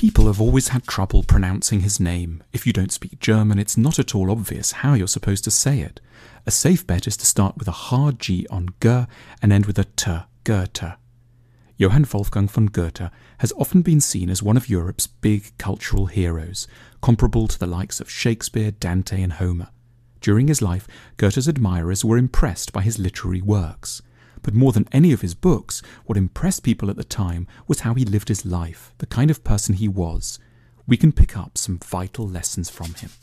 People have always had trouble pronouncing his name. If you don't speak German, it's not at all obvious how you're supposed to say it. A safe bet is to start with a hard G on G and end with a T, Goethe. Johann Wolfgang von Goethe has often been seen as one of Europe's big cultural heroes, comparable to the likes of Shakespeare, Dante and Homer. During his life, Goethe's admirers were impressed by his literary works. But more than any of his books, what impressed people at the time was how he lived his life, the kind of person he was. We can pick up some vital lessons from him.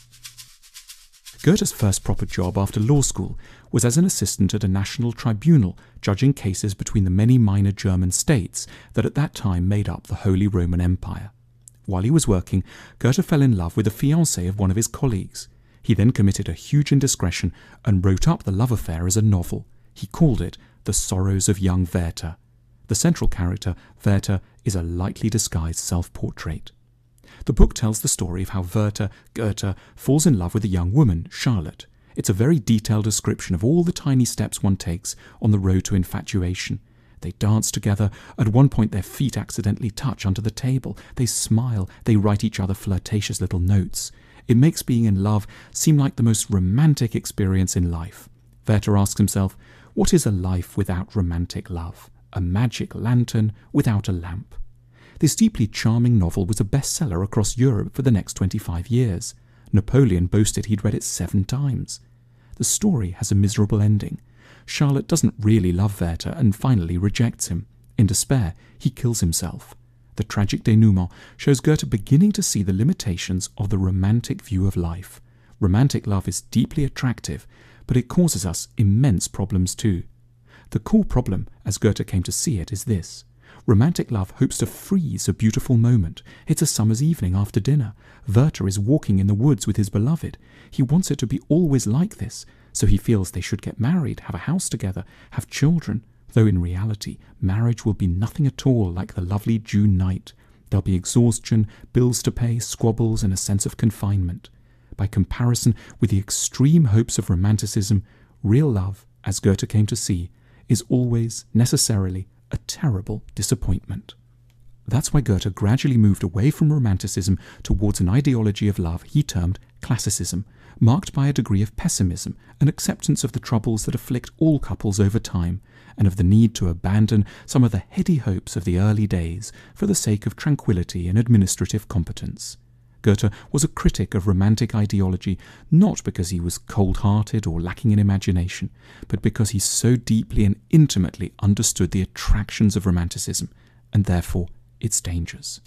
Goethe's first proper job after law school was as an assistant at a national tribunal judging cases between the many minor German states that at that time made up the Holy Roman Empire. While he was working, Goethe fell in love with the fiancée of one of his colleagues. He then committed a huge indiscretion and wrote up the love affair as a novel. He called it The Sorrows of Young Werther. The central character, Werther, is a lightly disguised self-portrait. The book tells the story of how Werther, Goethe, falls in love with a young woman, Charlotte. It's a very detailed description of all the tiny steps one takes on the road to infatuation. They dance together. At one point their feet accidentally touch under the table. They smile. They write each other flirtatious little notes. It makes being in love seem like the most romantic experience in life. Werther asks himself, what is a life without romantic love? A magic lantern without a lamp. This deeply charming novel was a bestseller across Europe for the next 25 years. Napoleon boasted he'd read it 7 times. The story has a miserable ending. Charlotte doesn't really love Werther and finally rejects him. In despair, he kills himself. The tragic denouement shows Goethe beginning to see the limitations of the romantic view of life. Romantic love is deeply attractive, but it causes us immense problems too. The core problem, as Goethe came to see it, is this. Romantic love hopes to freeze a beautiful moment. It's a summer's evening after dinner. Werther is walking in the woods with his beloved. He wants it to be always like this, so he feels they should get married, have a house together, have children, though in reality, marriage will be nothing at all like the lovely June night. There'll be exhaustion, bills to pay, squabbles, and a sense of confinement. By comparison with the extreme hopes of romanticism, real love, as Goethe came to see, is always, necessarily, a terrible disappointment. That's why Goethe gradually moved away from romanticism towards an ideology of love he termed classicism, marked by a degree of pessimism, an acceptance of the troubles that afflict all couples over time, and of the need to abandon some of the heady hopes of the early days for the sake of tranquility and administrative competence. Goethe was a critic of romantic ideology, not because he was cold-hearted or lacking in imagination, but because he so deeply and intimately understood the attractions of romanticism, and therefore its dangers.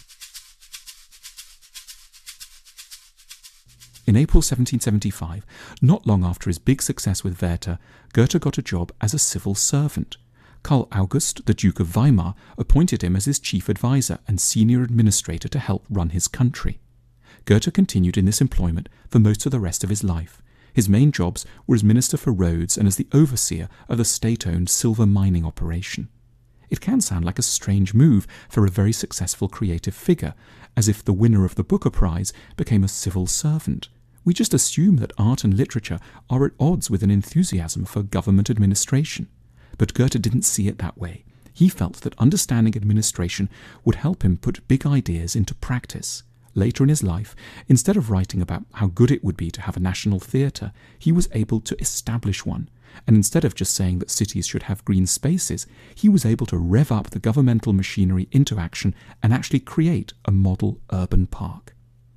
In April 1775, not long after his big success with Werther, Goethe got a job as a civil servant. Karl August, the Duke of Weimar, appointed him as his chief advisor and senior administrator to help run his country. Goethe continued in this employment for most of the rest of his life. His main jobs were as Minister for Roads and as the overseer of the state-owned silver mining operation. It can sound like a strange move for a very successful creative figure, as if the winner of the Booker Prize became a civil servant. We just assume that art and literature are at odds with an enthusiasm for government administration. But Goethe didn't see it that way. He felt that understanding administration would help him put big ideas into practice. Later in his life, instead of writing about how good it would be to have a national theatre, he was able to establish one. And instead of just saying that cities should have green spaces, he was able to rev up the governmental machinery into action and actually create a model urban park.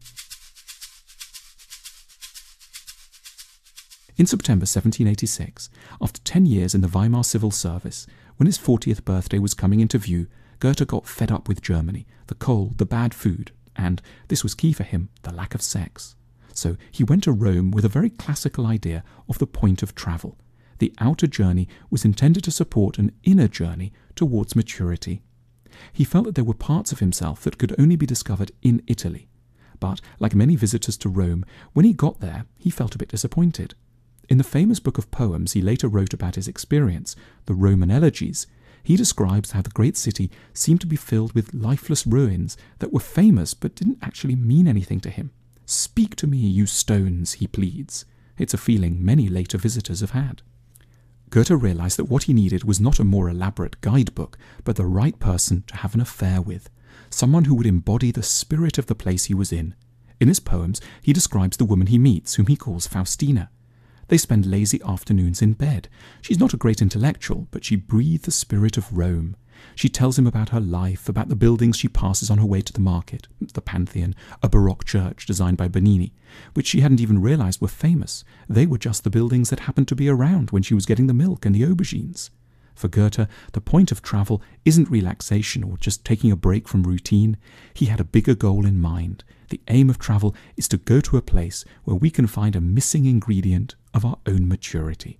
In September 1786, after 10 years in the Weimar civil service, when his 40th birthday was coming into view, Goethe got fed up with Germany, the cold, the bad food, and, this was key for him, the lack of sex. So he went to Rome with a very classical idea of the point of travel. The outer journey was intended to support an inner journey towards maturity. He felt that there were parts of himself that could only be discovered in Italy. But, like many visitors to Rome, when he got there, he felt a bit disappointed. In the famous book of poems he later wrote about his experience, the Roman Elegies, he describes how the great city seemed to be filled with lifeless ruins that were famous but didn't actually mean anything to him. "Speak to me, you stones," he pleads. It's a feeling many later visitors have had. Goethe realized that what he needed was not a more elaborate guidebook, but the right person to have an affair with. someone who would embody the spirit of the place he was in. In his poems, he describes the woman he meets, whom he calls Faustina. They spend lazy afternoons in bed. She's not a great intellectual, but she breathed the spirit of Rome. She tells him about her life, about the buildings she passes on her way to the market, the Pantheon, a Baroque church designed by Bernini, which she hadn't even realized were famous. They were just the buildings that happened to be around when she was getting the milk and the aubergines. For Goethe, the point of travel isn't relaxation or just taking a break from routine. He had a bigger goal in mind. The aim of travel is to go to a place where we can find a missing ingredient of our own maturity.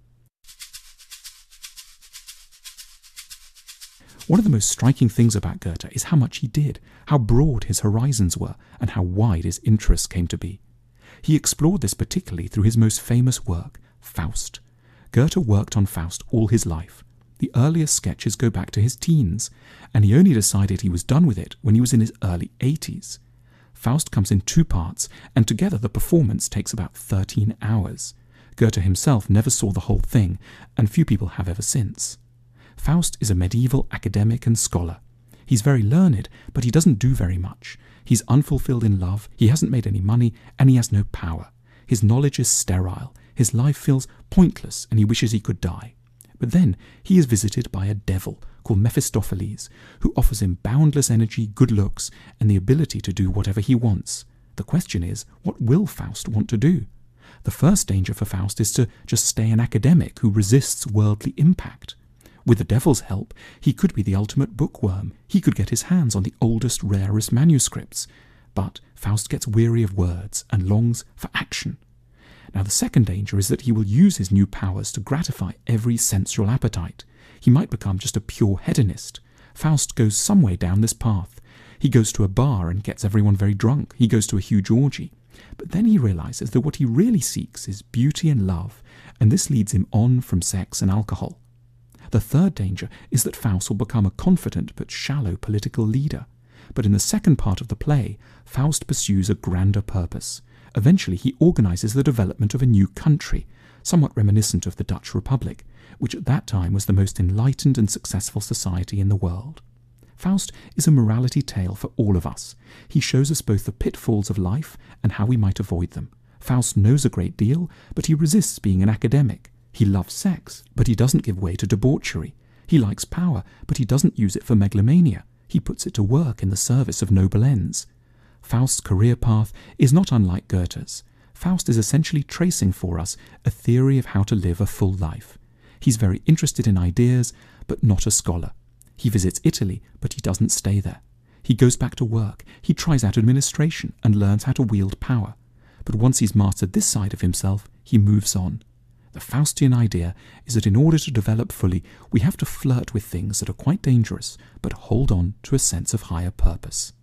One of the most striking things about Goethe is how much he did, how broad his horizons were, and how wide his interests came to be. He explored this particularly through his most famous work, Faust. Goethe worked on Faust all his life. The earliest sketches go back to his teens, and he only decided he was done with it when he was in his early 80s. Faust comes in 2 parts, and together the performance takes about 13 hours. Goethe himself never saw the whole thing, and few people have ever since. Faust is a medieval academic and scholar. He's very learned, but he doesn't do very much. He's unfulfilled in love, he hasn't made any money, and he has no power. His knowledge is sterile, his life feels pointless, and he wishes he could die. But then he is visited by a devil called Mephistopheles, who offers him boundless energy, good looks, and the ability to do whatever he wants. The question is, what will Faust want to do? The first danger for Faust is to just stay an academic who resists worldly impact. With the devil's help, he could be the ultimate bookworm. He could get his hands on the oldest, rarest manuscripts. But Faust gets weary of words and longs for action. Now the second danger is that he will use his new powers to gratify every sensual appetite. He might become just a pure hedonist. Faust goes some way down this path. He goes to a bar and gets everyone very drunk. He goes to a huge orgy. But then he realizes that what he really seeks is beauty and love, and this leads him on from sex and alcohol. The third danger is that Faust will become a confident but shallow political leader. But in the second part of the play, Faust pursues a grander purpose. Eventually he organizes the development of a new country, somewhat reminiscent of the Dutch Republic, which at that time was the most enlightened and successful society in the world. Faust is a morality tale for all of us. He shows us both the pitfalls of life and how we might avoid them. Faust knows a great deal, but he resists being an academic. He loves sex, but he doesn't give way to debauchery. He likes power, but he doesn't use it for megalomania. He puts it to work in the service of noble ends. Faust's career path is not unlike Goethe's. Faust is essentially tracing for us a theory of how to live a full life. He's very interested in ideas, but not a scholar. He visits Italy, but he doesn't stay there. He goes back to work, he tries out administration and learns how to wield power. But once he's mastered this side of himself, he moves on. The Faustian idea is that in order to develop fully, we have to flirt with things that are quite dangerous, but hold on to a sense of higher purpose.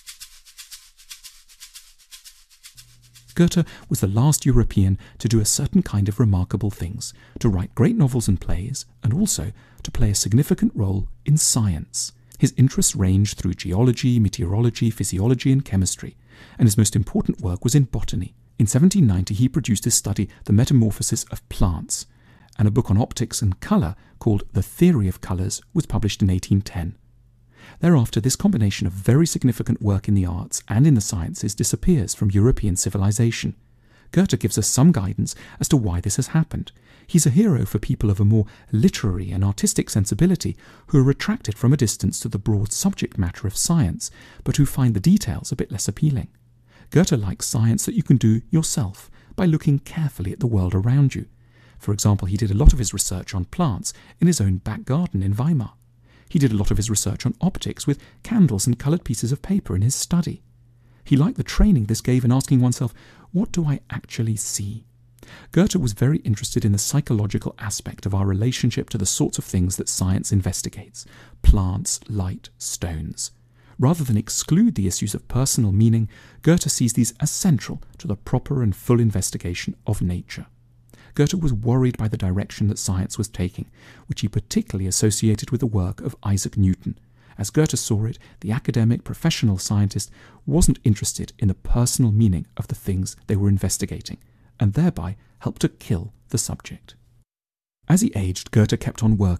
Goethe was the last European to do a certain kind of remarkable things, to write great novels and plays, and also to play a significant role in science. His interests ranged through geology, meteorology, physiology, and chemistry, and his most important work was in botany. In 1790 he produced his study The Metamorphosis of Plants, and a book on optics and colour called The Theory of Colours was published in 1810. Thereafter, this combination of very significant work in the arts and in the sciences disappears from European civilization. Goethe gives us some guidance as to why this has happened. He's a hero for people of a more literary and artistic sensibility who are attracted from a distance to the broad subject matter of science, but who find the details a bit less appealing. Goethe likes science that you can do yourself by looking carefully at the world around you. For example, he did a lot of his research on plants in his own back garden in Weimar. He did a lot of his research on optics with candles and coloured pieces of paper in his study. He liked the training this gave in asking oneself, what do I actually see? Goethe was very interested in the psychological aspect of our relationship to the sorts of things that science investigates: plants, light, stones. Rather than exclude the issues of personal meaning, Goethe sees these as central to the proper and full investigation of nature. Goethe was worried by the direction that science was taking, which he particularly associated with the work of Isaac Newton. As Goethe saw it, the academic, professional scientist wasn't interested in the personal meaning of the things they were investigating, and thereby helped to kill the subject. As he aged, Goethe kept on working,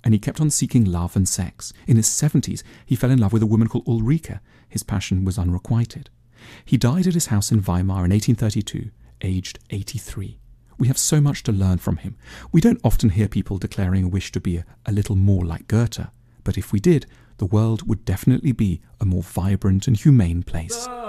and he kept on seeking love and sex. In his 70s, he fell in love with a woman called Ulrike. His passion was unrequited. He died at his house in Weimar in 1832, aged 83. We have so much to learn from him. We don't often hear people declaring a wish to be a little more like Goethe, but if we did, the world would definitely be a more vibrant and humane place.